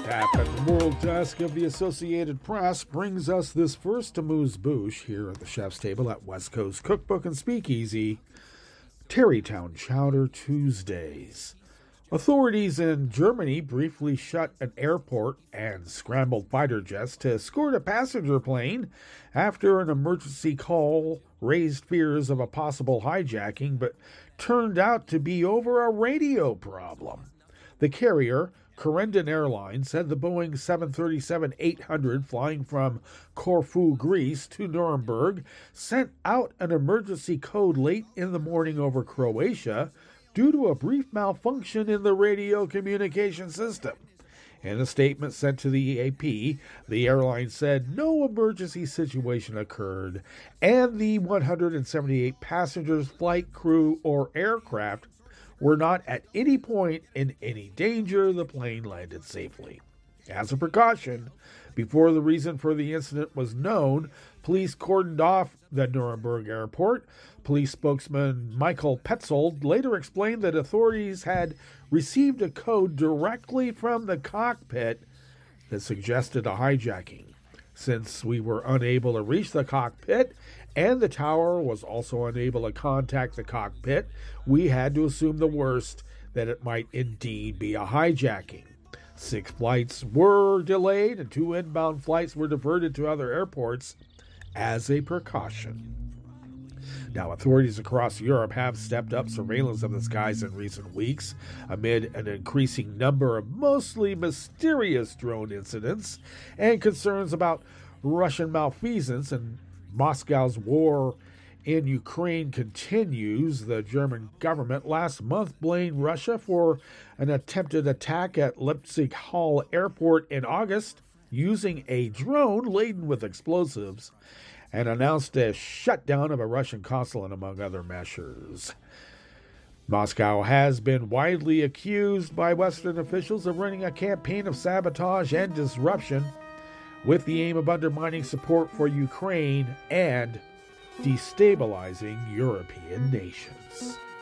Tap at the World Desk of the Associated Press brings us this first amuse-bouche here at the chef's table at West Coast Cookbook and Speakeasy, Tarrytown Chowder Tuesdays. Authorities in Germany briefly shut an airport and scrambled fighter jets to escort a passenger plane after an emergency call raised fears of a possible hijacking, but turned out to be over a radio problem. The carrier, Corendon Airlines, said the Boeing 737-800 flying from Corfu, Greece to Nuremberg sent out an emergency code late in the morning over Croatia due to a brief malfunction in the radio communication system. In a statement sent to the AP, the airline said no emergency situation occurred, and the 178 passengers, flight crew, or aircraft were not at any point in any danger. The plane landed safely. As a precaution, before the reason for the incident was known, police cordoned off the Nuremberg airport. Police spokesman Michael Petzold later explained that authorities had received a code directly from the cockpit that suggested a hijacking. Since we were unable to reach the cockpit and the tower was also unable to contact the cockpit, we had to assume the worst, that it might indeed be a hijacking. 6 flights were delayed and 2 inbound flights were diverted to other airports as a precaution. Now, authorities across Europe have stepped up surveillance of the skies in recent weeks amid an increasing number of mostly mysterious drone incidents and concerns about Russian malfeasance, and Moscow's war in Ukraine continues. The German government last month blamed Russia for an attempted attack at Leipzig Hall Airport in August using a drone laden with explosives, and announced a shutdown of a Russian consulate, among other measures. Moscow has been widely accused by Western officials of running a campaign of sabotage and disruption with the aim of undermining support for Ukraine and destabilizing European nations.